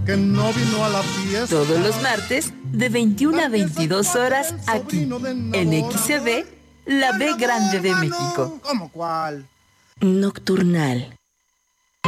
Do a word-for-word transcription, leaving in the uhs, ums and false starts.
que no vino a la fiesta. Todos los martes, de veintiuna a veintidós horas, aquí, en X C B, la B Grande de México. ¿Cómo cuál? Nocturnal.